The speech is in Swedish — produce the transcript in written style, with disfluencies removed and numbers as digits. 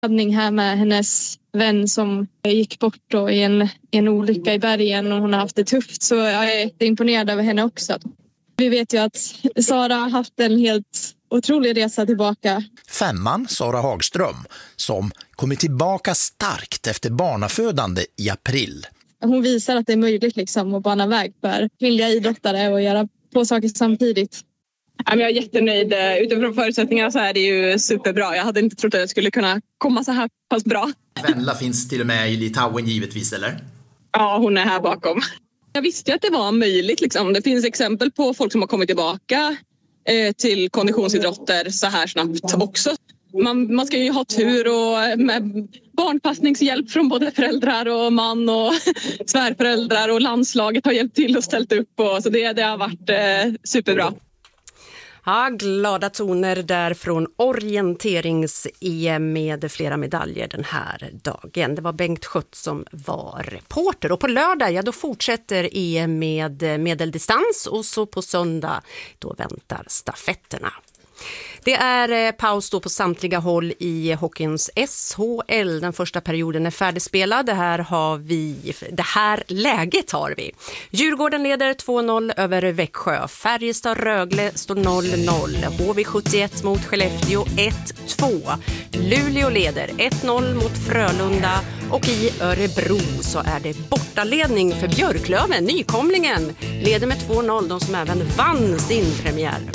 laddning här med hennes vän som gick bort då i en olycka i bergen, och hon har haft det tufft, så jag är imponerad över henne också. Vi vet ju att Sara har haft en helt otrolig resa tillbaka. 5:an Sara Hagström, som kommer tillbaka starkt efter barnafödande i april. Hon visar att det är möjligt liksom att bana väg för kvinnliga idrottare och göra två saker samtidigt. Jag är jättenöjd. Utifrån förutsättningarna så är det ju superbra. Jag hade inte trott att jag skulle kunna komma så här pass bra. Venla finns till och med i Litauen givetvis, eller? Ja, hon är här bakom. Jag visste ju att det var möjligt. Liksom. Det finns exempel på folk som har kommit tillbaka till konditionsidrotter så här snabbt också. Man ska ju ha tur och med barnpassningshjälp från både föräldrar och man och svärföräldrar, och landslaget har hjälpt till och ställt upp. Så det har varit superbra. Ja, glada toner där från orienterings-EM med flera medaljer den här dagen. Det var Bengt Schött som var reporter. Och på lördag, då fortsätter EM med medeldistans, och så på söndag då väntar stafetterna. Det är paus då på samtliga håll i hockeyns SHL. Den första perioden är färdigspelad. Det här läget har vi. Djurgården leder 2-0 över Växjö. Färjestad-Rögle står 0-0. HV71 mot Skellefteå 1-2. Luleå leder 1-0 mot Frölunda. Och i Örebro så är det bortaledning för Björklöven. Nykomlingen leder med 2-0, de som även vann sin premiär